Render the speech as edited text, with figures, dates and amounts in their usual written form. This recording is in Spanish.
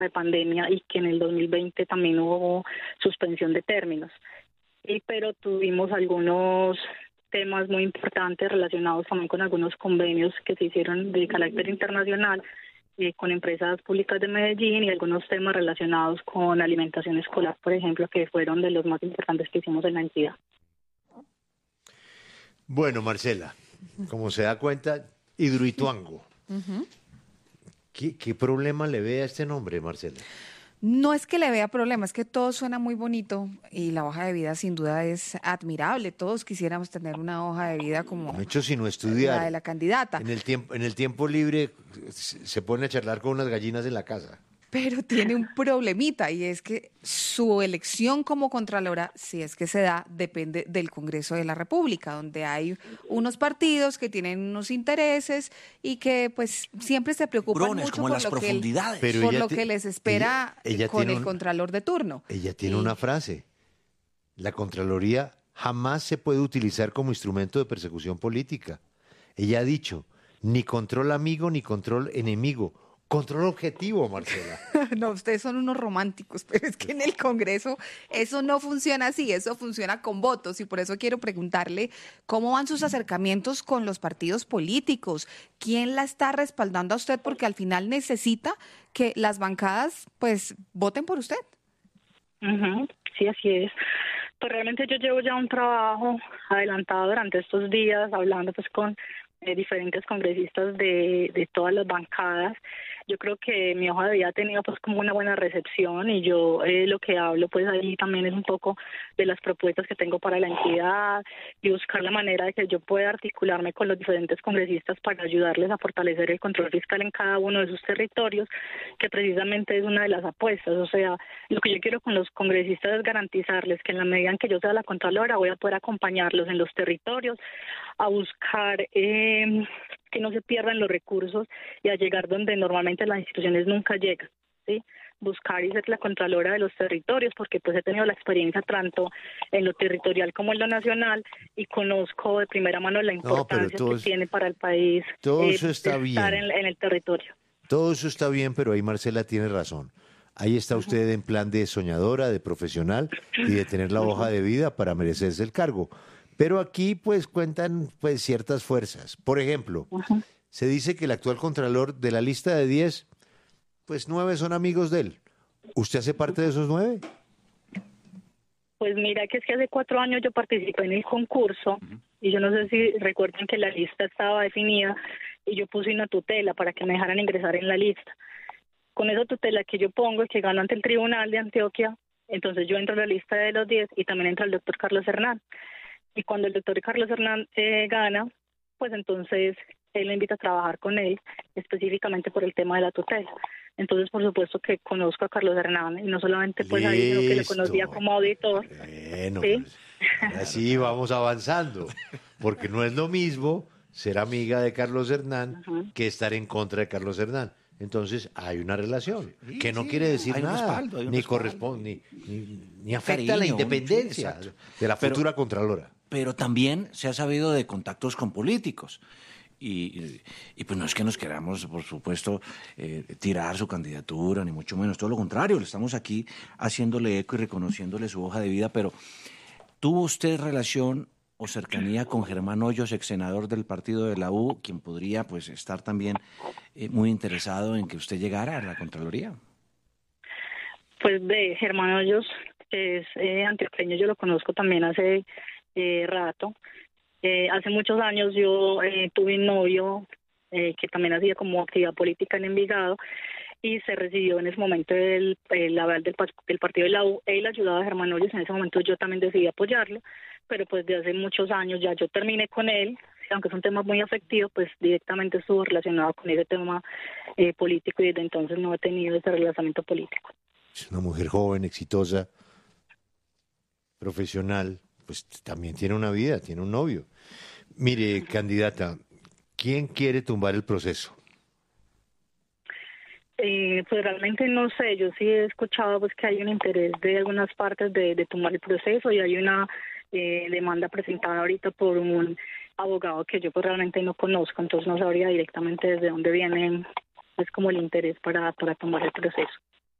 de pandemia y que en el 2020 también hubo suspensión de términos. Pero tuvimos algunos temas muy importantes relacionados también con algunos convenios que se hicieron de carácter internacional con empresas públicas de Medellín y algunos temas relacionados con alimentación escolar, por ejemplo, que fueron de los más importantes que hicimos en la entidad. Bueno, Marcela, como se da cuenta, Hidroituango. ¿Qué problema le ve a este nombre, Marcela? No es que le vea problema, es que todo suena muy bonito y la hoja de vida sin duda es admirable. Todos quisiéramos tener una hoja de vida como No he hecho sino estudiar. la de la candidata. En el tiempo libre se pone a charlar con unas gallinas en la casa. Pero tiene un problemita y es que su elección como contralora, si es que se da, depende del Congreso de la República, donde hay unos partidos que tienen unos intereses y que pues siempre se preocupan mucho como por las profundidades. por lo que les espera ella con tiene el contralor de turno. Ella tiene una frase: la Contraloría jamás se puede utilizar como instrumento de persecución política. Ella ha dicho, ni control amigo ni control enemigo. Control objetivo, Marcela. No, ustedes son unos románticos, pero es que en el Congreso eso no funciona así, eso funciona con votos y por eso quiero preguntarle cómo van sus acercamientos con los partidos políticos, quién la está respaldando a usted porque al final necesita que las bancadas pues voten por usted. Sí, así es. Pues realmente yo llevo ya un trabajo adelantado durante estos días hablando pues con diferentes congresistas de todas las bancadas. Yo creo que mi hoja de vida ha tenido pues como una buena recepción y yo lo que hablo pues ahí también es un poco de las propuestas que tengo para la entidad y buscar la manera de que yo pueda articularme con los diferentes congresistas para ayudarles a fortalecer el control fiscal en cada uno de sus territorios, que precisamente es una de las apuestas. O sea, lo que yo quiero con los congresistas es garantizarles que en la medida en que yo sea la Contralora voy a poder acompañarlos en los territorios a buscar que no se pierdan los recursos y a llegar donde normalmente las instituciones nunca llegan, ¿sí? Buscar y ser la Contralora de los territorios, porque pues he tenido la experiencia tanto en lo territorial como en lo nacional y conozco de primera mano la importancia que tiene para el país todo eso está estar bien. en el territorio. Todo eso está bien, pero ahí Marcela tiene razón. Ahí está usted en plan de soñadora, de profesional y de tener la hoja de vida para merecerse el cargo. Pero aquí pues cuentan pues ciertas fuerzas. Por ejemplo, se dice que el actual contralor de la lista de 10, pues 9 son amigos de él. ¿Usted hace parte de esos 9? Pues mira que es que hace 4 años yo participé en el concurso y yo no sé si recuerdan que la lista estaba definida y yo puse una tutela para que me dejaran ingresar en la lista. Con esa tutela que yo pongo y que gano ante el Tribunal de Antioquia, entonces yo entro en la lista de los 10 y también entra el doctor Carlos Hernán. Y cuando el doctor Carlos Hernán gana, pues entonces él me invita a trabajar con él, específicamente por el tema de la tutela. Entonces, por supuesto que conozco a Carlos Hernán, y no solamente pues ahí, sino que le conocía como auditor. Bueno, ¿sí? Así vamos avanzando, porque no es lo mismo ser amiga de Carlos Hernán que estar en contra de Carlos Hernán. Entonces hay una relación que no quiere decir nada, ni corresponde, ni afecta a la independencia de la futura Contralora. Pero también se ha sabido de contactos con políticos. Y pues no es que nos queramos, por supuesto, tirar su candidatura, ni mucho menos, todo lo contrario, le estamos aquí haciéndole eco y reconociéndole su hoja de vida, pero ¿tuvo usted relación o cercanía con Germán Hoyos, ex senador del partido de la U, quien podría pues estar también muy interesado en que usted llegara a la Contraloría? Pues de Germán Hoyos, que es antioqueño, yo lo conozco también hace rato. Hace muchos años yo tuve un novio que también hacía como actividad política en Envigado y se recibió en ese momento el aval del partido de la U. Él ayudaba a Germán Hoyos, en ese momento yo también decidí apoyarlo, pero pues de hace muchos años ya yo terminé con él, aunque es un tema muy afectivo, pues directamente estuvo relacionado con ese tema político y desde entonces no he tenido ese relacionamiento político. Es una mujer joven, exitosa, profesional, pues también tiene una vida, tiene un novio. Mire, candidata, ¿quién quiere tumbar el proceso? Pues realmente no sé, yo sí he escuchado pues que hay un interés de algunas partes de tumbar el proceso y hay una demanda presentada ahorita por un abogado que yo pues realmente no conozco, entonces no sabría directamente desde dónde viene pues como el interés para tumbar el proceso.